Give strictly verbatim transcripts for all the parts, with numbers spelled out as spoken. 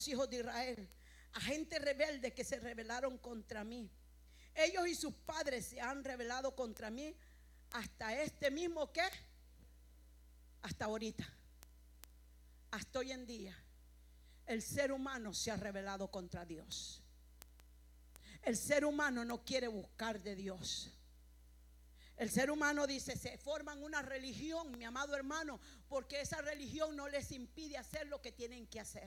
hijos de Israel, a gente rebelde que se rebelaron contra mí. Ellos y sus padres se han rebelado contra mí hasta este mismo ¿qué? Hasta ahorita, hasta hoy en día. El ser humano se ha rebelado contra Dios. El ser humano no quiere buscar de Dios. El ser humano dice, se forman una religión, mi amado hermano, porque esa religión no les impide hacer lo que tienen que hacer.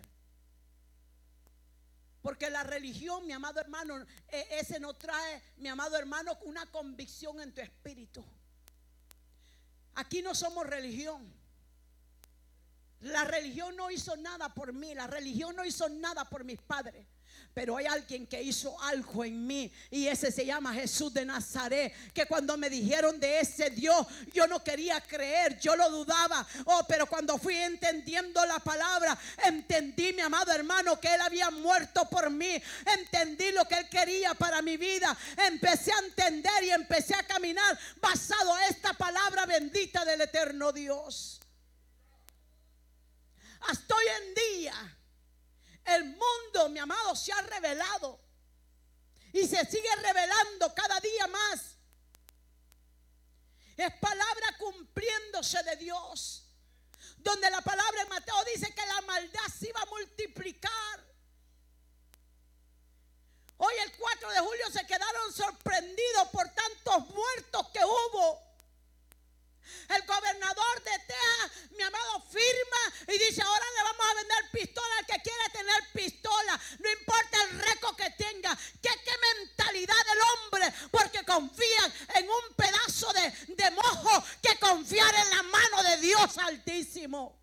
Porque la religión, mi amado hermano, ese no trae, mi amado hermano, una convicción en tu espíritu. Aquí no somos religión. La religión no hizo nada por mí, la religión no hizo nada por mis padres. Pero hay alguien que hizo algo en mí, y ese se llama Jesús de Nazaret. Que cuando me dijeron de ese Dios, yo no quería creer, yo lo dudaba. Oh, pero cuando fui entendiendo la palabra, entendí, mi amado hermano, que Él había muerto por mí. Entendí lo que Él quería para mi vida. Empecé a entender y empecé a caminar basado a esta palabra bendita del eterno Dios. Hasta hoy en día el mundo, mi amado, se ha revelado y se sigue revelando cada día más. Es palabra cumpliéndose de Dios, donde la palabra en Mateo dice que la maldad se iba a multiplicar. Hoy el cuatro de julio se quedaron sorprendidos por tantos muertos que hubo. El gobernador de Texas, mi amado, firma y dice: ahora le vamos a vender pistola al que quiere tener pistola. No importa el récord que tenga. ¿Qué, qué mentalidad del hombre? Porque confían en un pedazo de, de mojo, que confiar en la mano de Dios Altísimo.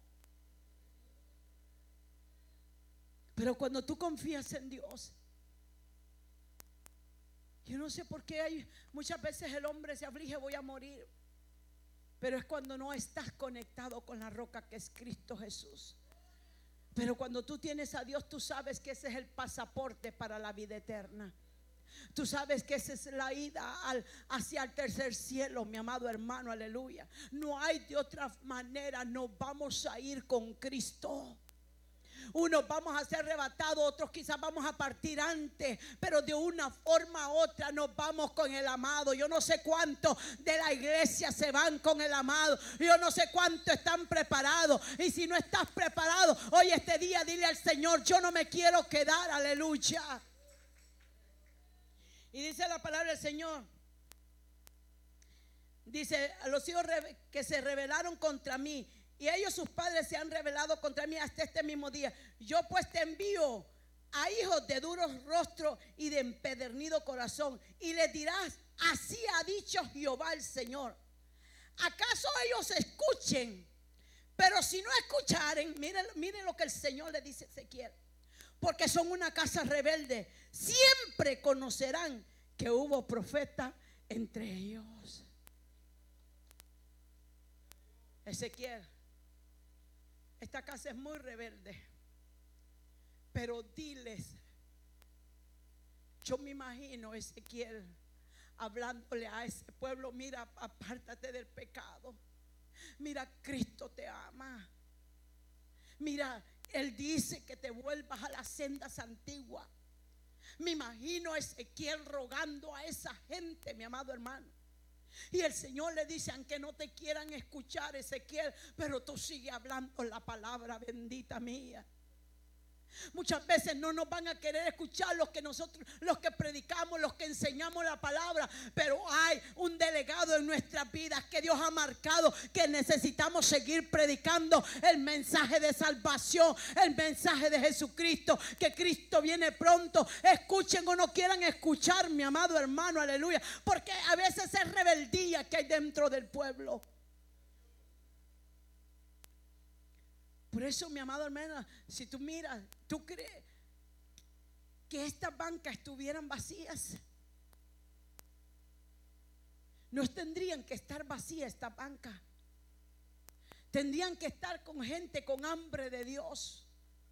Pero cuando tú confías en Dios, yo no sé por qué hay muchas veces el hombre se aflige: voy a morir. Pero es cuando no estás conectado con la roca que es Cristo Jesús. Pero cuando tú tienes a Dios, tú sabes que ese es el pasaporte para la vida eterna. Tú sabes que esa es la ida al, hacia el tercer cielo, mi amado hermano, aleluya. No hay de otra manera, nos vamos a ir con Cristo. Unos vamos a ser arrebatados, otros quizás vamos a partir antes, pero de una forma u otra nos vamos con el amado. Yo no sé cuántos de la iglesia se van con el amado. Yo no sé cuántos están preparados. Y si no estás preparado, hoy este día dile al Señor: yo no me quiero quedar, aleluya. Y dice la palabra del Señor, dice: a los hijos que se rebelaron contra mí, y ellos, sus padres, se han rebelado contra mí hasta este mismo día. Yo pues te envío a hijos de duros rostros y de empedernido corazón, y les dirás: así ha dicho Jehová el Señor. ¿Acaso ellos escuchen? Pero si no escucharen, miren, miren lo que el Señor le dice a Ezequiel: porque son una casa rebelde, siempre conocerán que hubo profeta entre ellos. Ezequiel, esta casa es muy rebelde, pero diles. Yo me imagino Ezequiel hablándole a ese pueblo: mira, apártate del pecado. Mira, Cristo te ama. Mira, Él dice que te vuelvas a las sendas antiguas. Me imagino a Ezequiel rogando a esa gente, mi amado hermano. Y el Señor le dice: aunque no te quieran escuchar, Ezequiel, pero tú sigue hablando la palabra bendita mía. Muchas veces no nos van a querer escuchar los que nosotros, los que predicamos, los que enseñamos la palabra, pero hay un delegado en nuestras vidas que Dios ha marcado, que necesitamos seguir predicando el mensaje de salvación, el mensaje de Jesucristo, que Cristo viene pronto. Escuchen o no quieran escuchar, mi amado hermano, aleluya, porque a veces es rebeldía que hay dentro del pueblo. Por eso, mi amado hermano, si tú miras, tú crees que estas bancas estuvieran vacías. No tendrían que estar vacías estas bancas. Tendrían que estar con gente con hambre de Dios,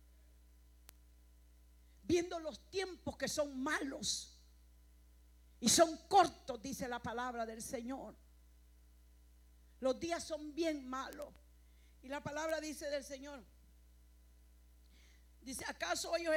viendo los tiempos que son malos y son cortos, dice la palabra del Señor. Los días son bien malos. Y la palabra dice del Señor: Dice, ¿acaso ellos